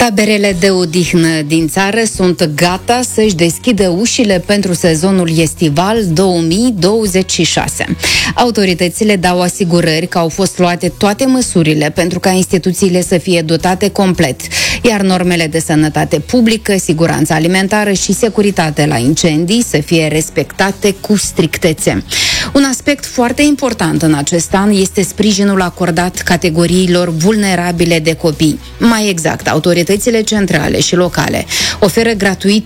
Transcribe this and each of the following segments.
Taberele de odihnă din țară sunt gata să-și deschidă ușile pentru sezonul estival 2026. Autoritățile dau asigurări că au fost luate toate măsurile pentru ca instituțiile să fie dotate complet, iar normele de sănătate publică, siguranță alimentară și securitate la incendii să fie respectate cu strictețe. Un aspect foarte important în acest an este sprijinul acordat categoriilor vulnerabile de copii. Mai exact, autoritățile centrale și locale oferă gratuit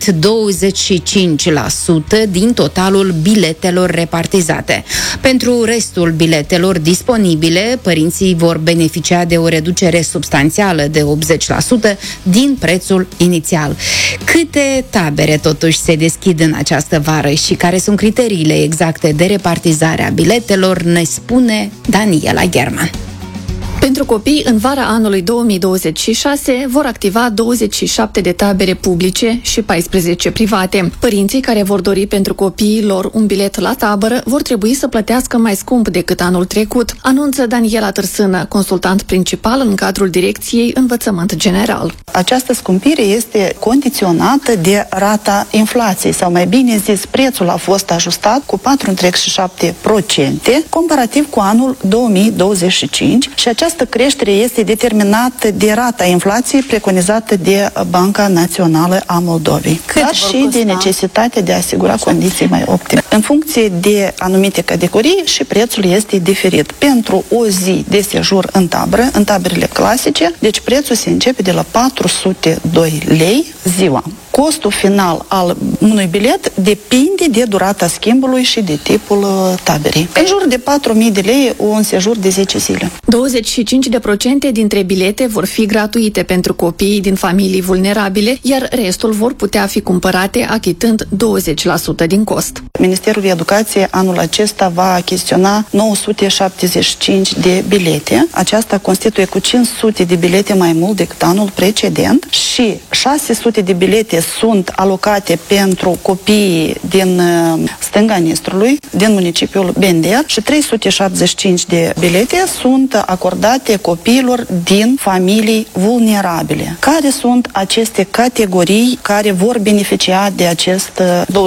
25% din totalul biletelor repartizate. Pentru restul biletelor disponibile, părinții vor beneficia de o reducere substanțială de 80% din prețul inițial. Câte tabere totuși se deschid în această vară și care sunt criteriile exacte de repartizare a biletelor, ne spune Daniela German. Pentru copii, în vara anului 2026 vor activa 27 de tabere publice și 14 private. Părinții care vor dori pentru copiii lor un bilet la tabără vor trebui să plătească mai scump decât anul trecut, anunță Daniela Târsână, consultant principal în cadrul Direcției Învățământ General. Această scumpire este condiționată de rata inflației, sau mai bine zis, prețul a fost ajustat cu 4,7% comparativ cu anul 2025 și această creștere este determinată de rata inflației preconizată de Banca Națională a Moldovei, dar și de necesitatea de a asigura condiții mai optime. În funcție de anumite categorii și prețul este diferit. Pentru o zi de sejur în tabără, în taberele clasice, deci prețul se începe de la 402 lei ziua. Costul final al unui bilet depinde de durata schimbului și de tipul taberei. În jur de 4.000 de lei un sejur de 10 zile. 25% dintre bilete vor fi gratuite pentru copiii din familii vulnerabile, iar restul vor putea fi cumpărate achitând 20% din cost. Ministerul Educației anul acesta va achiziționa 975 de bilete. Aceasta constituie cu 500 de bilete mai mult decât anul precedent și 600 de bilete sunt alocate pentru copiii din stânga Nistrului, din municipiul Bender, și 375 de bilete sunt acordate copiilor din familii vulnerabile. Care sunt aceste categorii care vor beneficia de acest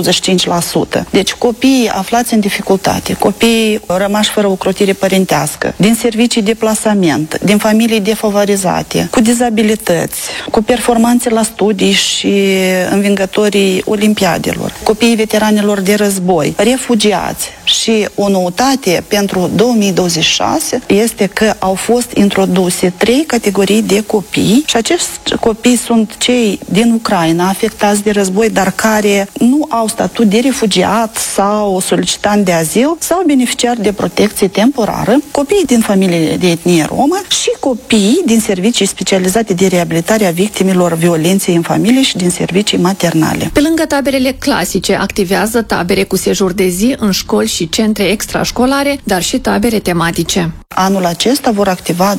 25%? Deci copiii aflați în dificultate, copiii rămași fără ocrotire părintească, din servicii de plasament, din familii defavorizate, cu dizabilități, cu performanțe la studii și învingătorii olimpiadelor, copiii veteranilor de război, refugiați. Și o noutate pentru 2026 este că au fost introduse 3 categorii de copii și acești copii sunt cei din Ucraina afectați de război, dar care nu au statut de refugiat sau solicitant de azil sau beneficiari de protecție temporară, copiii din familiile de etnie romă și copiii din servicii specializate de reabilitare a victimelor violenței în familie și din servicii maternale. Pe lângă taberele clasice, activează tabere cu sejur de zi în școli și centre extrașcolare, dar și tabere tematice. Anul acesta vor activa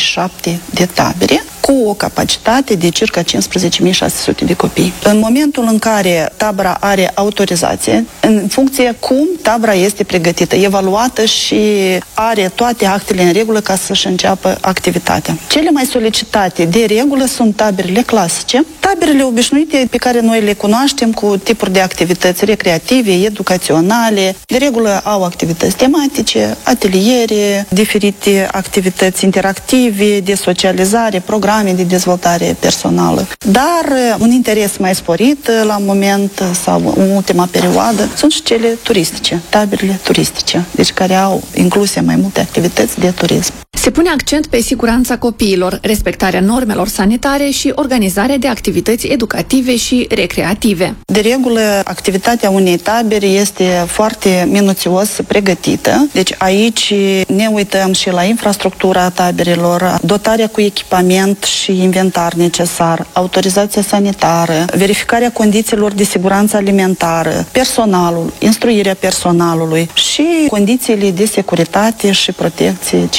27 de tabere cu o capacitate de circa 15.600 de copii. În momentul în care tabăra are autorizație, în funcție cum tabăra este pregătită, evaluată și are toate actele în regulă ca să-și înceapă activitatea. Cele mai solicitate de regulă sunt taberele clasice, taberele obișnuite pe care noi le cunoaștem cu tipuri de activități recreative, educaționale. De regulă au activități tematice, ateliere, diferite activități interactive, de socializare, programe de dezvoltare personală. Dar un interes mai sporit la moment sau în ultima perioadă sunt și cele turistice, taberele turistice, deci care au incluse mai multe activități de turism. Se pune accent pe siguranța copiilor, respectarea normelor sanitare și organizarea de activități educative și recreative. De regulă, activitatea unei tabere este foarte minuțios pregătită. Deci aici ne uităm și la infrastructura taberelor, dotarea cu echipament și inventar necesar, autorizația sanitară, verificarea condițiilor de siguranță alimentară, personalul, instruirea personalului și condițiile de securitate și protecție civilă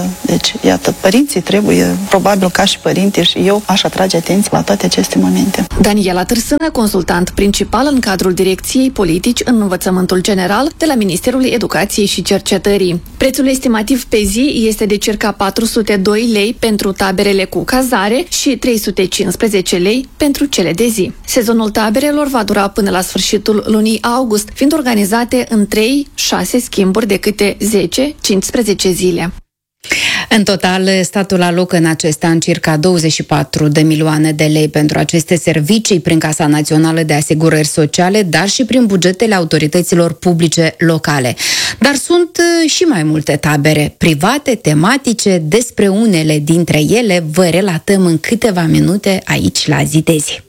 Deci, iată, părinții trebuie, probabil ca și părinte, și eu aș atrage atenție la toate aceste momente. Daniela Târsână, consultant principal în cadrul Direcției Politici în Învățământul General de la Ministerul Educației și Cercetării. Prețul estimativ pe zi este de circa 402 lei pentru taberele cu cazare și 315 lei pentru cele de zi. Sezonul taberelor va dura până la sfârșitul lunii august, fiind organizate în 3-6 schimburi de câte 10-15 zile. În total, statul alocă în acest an circa 24 de milioane de lei pentru aceste servicii prin Casa Națională de Asigurări Sociale, dar și prin bugetele autorităților publice locale. Dar sunt și mai multe tabere private, tematice. Despre unele dintre ele vă relatăm în câteva minute aici la Zi de Zi.